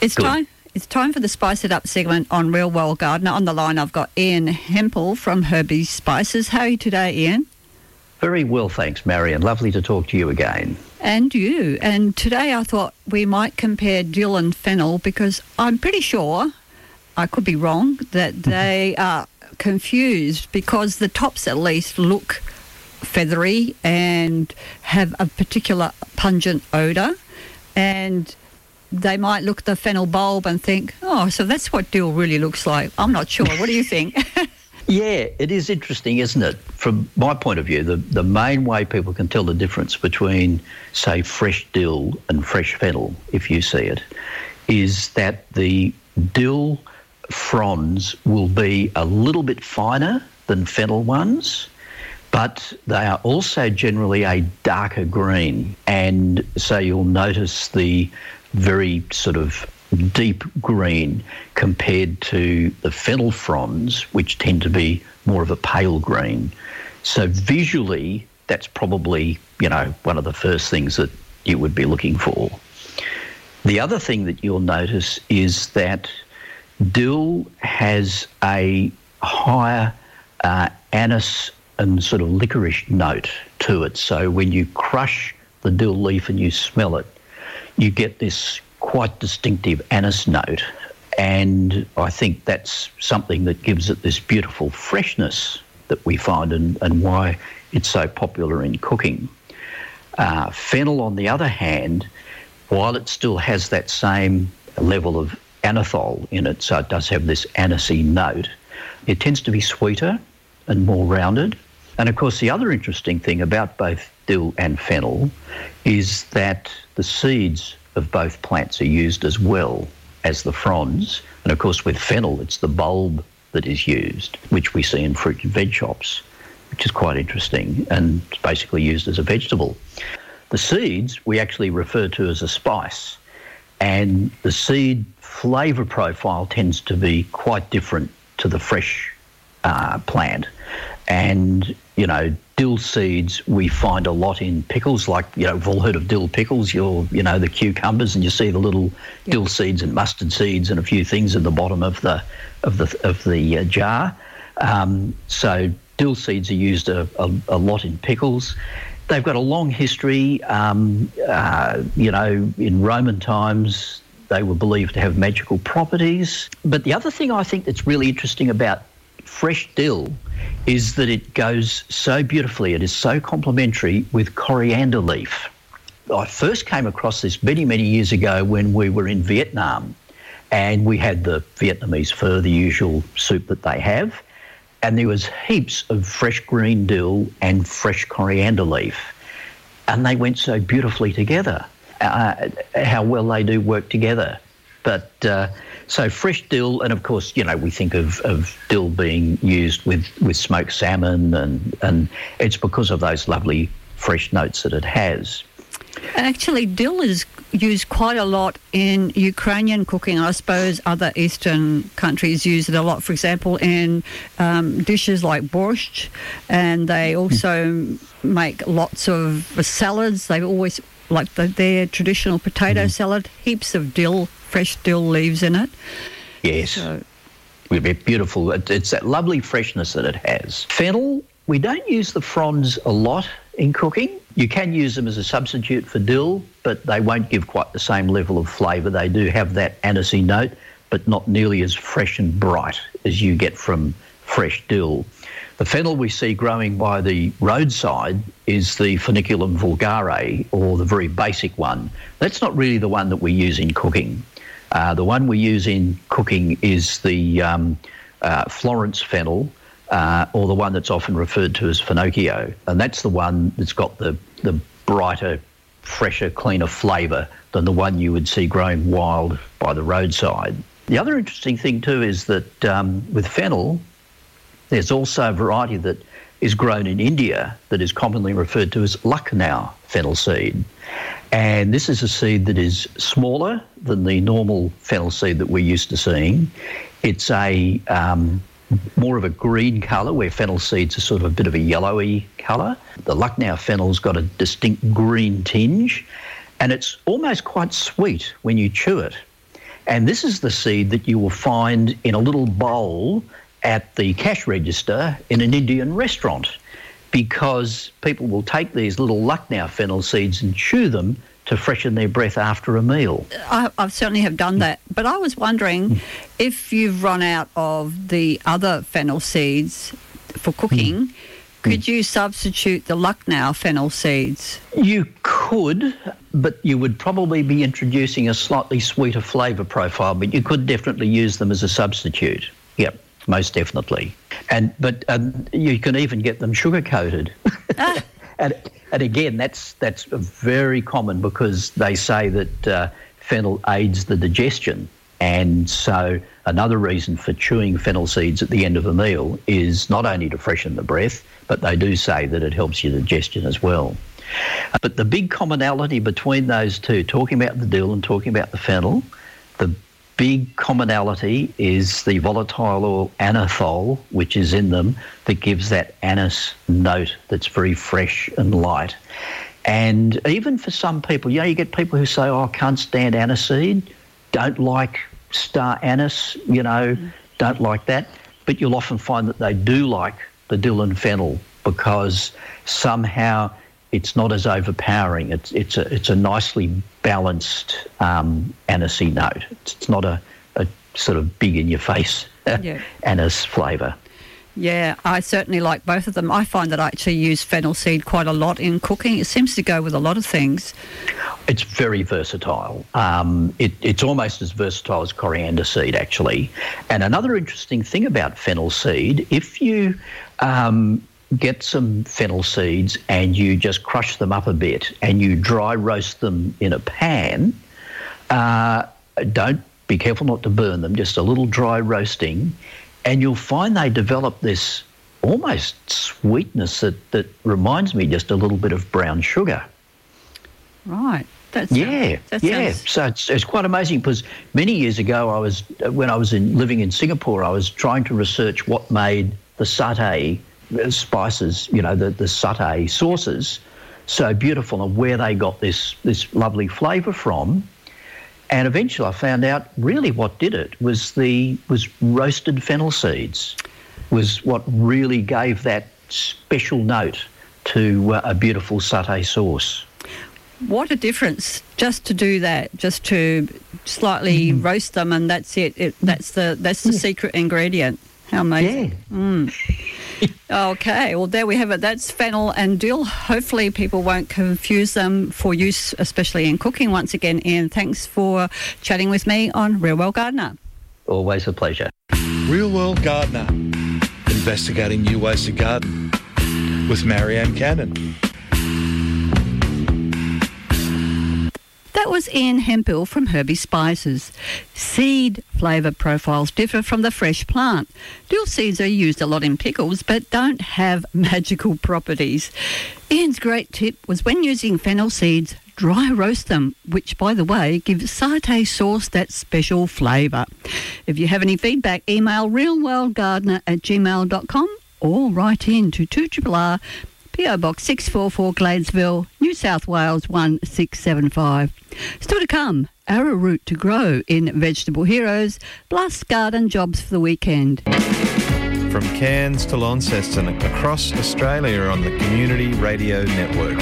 It's Good. time. It's time for the Spice It Up segment on Real World Gardener. On the line, I've got Ian Hempel from Herbie Spices. How are you today, Ian? Very well, thanks, Marion. Lovely to talk to you again. And you. And today I thought we might compare dill and fennel because I'm pretty sure, I could be wrong, that they are confused because the tops at least look feathery and have a particular pungent odour, and they might look at the fennel bulb and think, oh, so that's what dill really looks like. I'm not sure. What do you think? Yeah, it is interesting, isn't it? From my point of view, the main way people can tell the difference between, say, fresh dill and fresh fennel, if you see it, is that the dill fronds will be a little bit finer than fennel ones, but they are also generally a darker green. And so you'll notice the very sort of deep green compared to the fennel fronds, which tend to be more of a pale green. So visually, that's probably, one of the first things that you would be looking for. The other thing that you'll notice is that dill has a higher anise and sort of licorice note to it. So when you crush the dill leaf and you smell it, you get this quite distinctive anise note, and I think that's something that gives it this beautiful freshness that we find and why it's so popular in cooking. Fennel, on the other hand, while it still has that same level of anethol in it, so it does have this anisey note, it tends to be sweeter and more rounded. And of course, the other interesting thing about both dill and fennel is that the seeds of both plants are used as well as the fronds. And of course, with fennel, it's the bulb that is used, which we see in fruit and veg shops, which is quite interesting and it's basically used as a vegetable. The seeds we actually refer to as a spice, and the seed flavour profile tends to be quite different to the fresh plant. And, dill seeds we find a lot in pickles, like, we've all heard of dill pickles, the cucumbers, and you see the little dill seeds and mustard seeds and a few things in the bottom of the jar. So dill seeds are used a lot in pickles. They've got a long history. In Roman times, they were believed to have magical properties. But the other thing I think that's really interesting about fresh dill is that it goes so beautifully, it is so complementary with coriander leaf. I first came across this many, many years ago when we were in Vietnam, and we had the Vietnamese pho, the usual soup that they have, and there was heaps of fresh green dill and fresh coriander leaf, and they went so beautifully together, how well they do work together. But so fresh dill, and of course, we think of dill being used with smoked salmon, and it's because of those lovely fresh notes that it has. And actually, dill is used quite a lot in Ukrainian cooking. I suppose other Eastern countries use it a lot, for example, in dishes like borscht, and they also make lots of salads. They always, like their traditional potato salad, heaps of dill, fresh dill leaves in it. Yes, so, beautiful. It's that lovely freshness that it has. Fennel, we don't use the fronds a lot in cooking. You can use them as a substitute for dill, but they won't give quite the same level of flavour. They do have that anisey note, but not nearly as fresh and bright as you get from fresh dill. The fennel we see growing by the roadside is the Funiculum vulgare, or the very basic one. That's not really the one that we use in cooking. The one we use in cooking is the Florence fennel, or the one that's often referred to as Finocchio, and that's the one that's got the brighter, fresher, cleaner flavour than the one you would see growing wild by the roadside. The other interesting thing too is that with fennel, there's also a variety that is grown in India that is commonly referred to as Lucknow fennel seed. And this is a seed that is smaller than the normal fennel seed that we're used to seeing. It's a more of a green colour, where fennel seeds are sort of a bit of a yellowy colour. The Lucknow fennel's got a distinct green tinge, and it's almost quite sweet when you chew it. And this is the seed that you will find in a little bowl at the cash register in an Indian restaurant, because people will take these little Lucknow fennel seeds and chew them to freshen their breath after a meal. I certainly have done that. But I was wondering if you've run out of the other fennel seeds for cooking, could you substitute the Lucknow fennel seeds? You could, but you would probably be introducing a slightly sweeter flavour profile, but you could definitely use them as a substitute. Yep, most definitely. But you can even get them sugar-coated. And again, that's very common, because they say that fennel aids the digestion. And so another reason for chewing fennel seeds at the end of a meal is not only to freshen the breath, but they do say that it helps your digestion as well. But the big commonality between those two, talking about the dill and talking about the fennel, the big commonality is the volatile oil anethole, which is in them, that gives that anise note that's very fresh and light. And even for some people, you get people who say, I can't stand aniseed, don't like star anise, don't like that. But you'll often find that they do like the dill and fennel, because somehow it's not as overpowering. It's a nicely balanced anisey note. It's not a sort of big in your face anise flavour. Yeah, I certainly like both of them. I find that I actually use fennel seed quite a lot in cooking. It seems to go with a lot of things. It's very versatile. It's almost as versatile as coriander seed, actually. And another interesting thing about fennel seed, if you get some fennel seeds and you just crush them up a bit and you dry roast them in a pan, don't be careful not to burn them, just a little dry roasting, and you'll find they develop this almost sweetness that reminds me just a little bit of brown sugar. Right. So it's quite amazing, because many years ago, when I was living in Singapore, I was trying to research what made the satay spices, the satay sauces, so beautiful, and where they got this lovely flavour from. And eventually I found out really what did it was roasted fennel seeds was what really gave that special note to a beautiful satay sauce. What a difference just to do that, just to slightly roast them, and that's it. That's the secret ingredient. How amazing. Yeah. Okay, well, there we have it. That's fennel and dill. Hopefully people won't confuse them for use, especially in cooking. Once again, Ian, thanks for chatting with me on Real World Gardener. Always a pleasure. Real World Gardener, investigating new ways to garden with Marianne Cannon. That was Ian Hemphill from Herbie Spices. Seed flavour profiles differ from the fresh plant. Dill seeds are used a lot in pickles but don't have magical properties. Ian's great tip was when using fennel seeds, dry roast them, which, by the way, gives satay sauce that special flavour. If you have any feedback, email realworldgardener@gmail.com or write in to 2RRR PO Box 644 Gladesville, New South Wales 1675. Still to come, arrowroot to grow in Vegetable Heroes, plus garden jobs for the weekend. From Cairns to Launceston, across Australia on the Community Radio Network.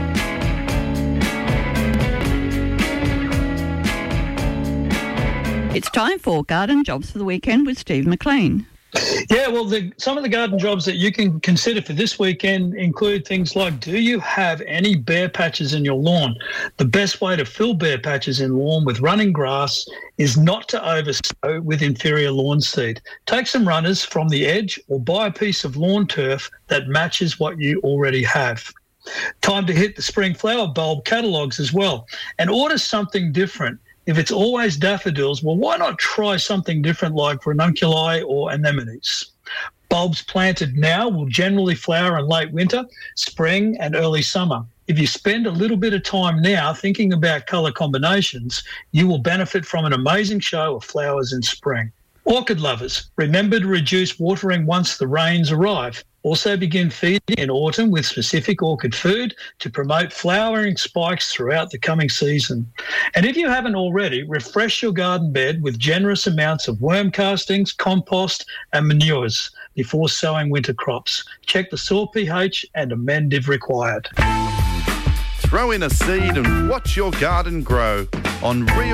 It's time for garden jobs for the weekend with Steve McLean. Yeah, well, some of the garden jobs that you can consider for this weekend include things like, do you have any bare patches in your lawn? The best way to fill bare patches in lawn with running grass is not to oversow with inferior lawn seed. Take some runners from the edge or buy a piece of lawn turf that matches what you already have. Time to hit the spring flower bulb catalogues as well and order something different. If it's always daffodils, well, why not try something different like ranunculi or anemones? Bulbs planted now will generally flower in late winter, spring and early summer. If you spend a little bit of time now thinking about colour combinations, you will benefit from an amazing show of flowers in spring. Orchid lovers, remember to reduce watering once the rains arrive. Also begin feeding in autumn with specific orchid food to promote flowering spikes throughout the coming season. And if you haven't already, refresh your garden bed with generous amounts of worm castings, compost and manures before sowing winter crops. Check the soil pH and amend if required. Throw in a seed and watch your garden grow on Real